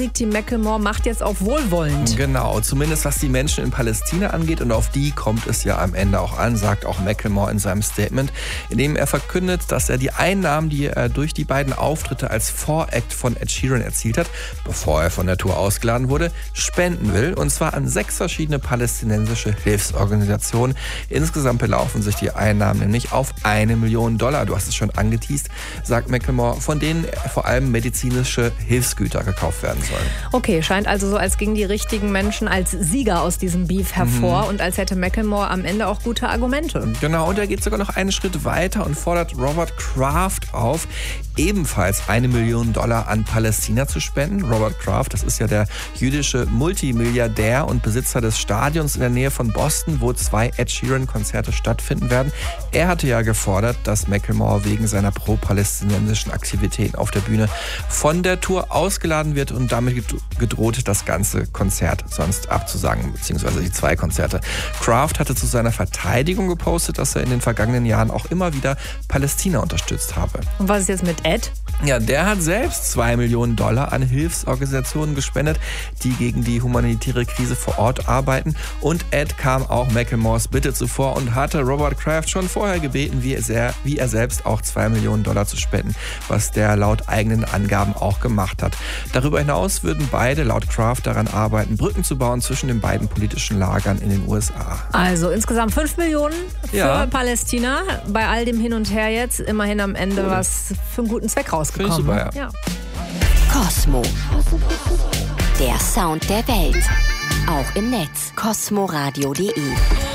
Team Macklemore macht jetzt auch wohlwollend. Genau, zumindest was die Menschen in Palästina angeht, und auf die kommt es ja am Ende auch an, sagt auch Macklemore in seinem Statement, in dem er verkündet, dass er die Einnahmen, die er durch die beiden Auftritte als Voract von Ed Sheeran erzielt hat, bevor er von der Tour ausgeladen wurde, spenden will, und zwar an 6 verschiedene palästinensische Hilfsorganisationen. Insgesamt belaufen sich die Einnahmen nämlich auf $1 Million. Du hast es schon angeteast, sagt Macklemore, von denen vor allem medizinische Hilfsgüter gekauft werden sollen. Okay, scheint also so, als gingen die richtigen Menschen als Sieger aus diesem Beef hervor und als hätte Macklemore am Ende auch gute Argumente. Genau, und er geht sogar noch einen Schritt weiter und fordert Robert Kraft auf, ebenfalls $1 Million an Palästina zu spenden. Robert Kraft, das ist ja der jüdische Multimilliardär und Besitzer des Stadions in der Nähe von Boston, wo 2 Ed Sheeran-Konzerte stattfinden werden. Er hatte ja gefordert, dass Macklemore wegen seiner pro-palästinensischen Aktivitäten auf der Bühne von der Tour ausgeladen wird und damit gedroht, das ganze Konzert sonst abzusagen, beziehungsweise die 2 Konzerte. Kraft hatte zu seiner Verteidigung gepostet, dass er in den vergangenen Jahren auch immer wieder Palästina unterstützt habe. Und was ist jetzt mit Ed? Ja, der hat selbst $2 Millionen an Hilfsorganisationen gespendet, die gegen die humanitäre Krise vor Ort arbeiten. Und Ed kam auch Macklemores Bitte zuvor und hatte Robert Kraft schon vorher gebeten, wie er selbst auch $2 Millionen zu spenden, was der laut eigenen Angaben auch gemacht hat. Darüber hinaus würden beide laut Kraft daran arbeiten, Brücken zu bauen zwischen den beiden politischen Lagern in den USA. Also insgesamt 5 Millionen für Palästina. Bei all dem Hin und Her jetzt immerhin am Ende was für einen guten Zweck rausgekommen. Super, ja. Kosmo. Der Sound der Welt. Auch im Netz. kosmoradio.de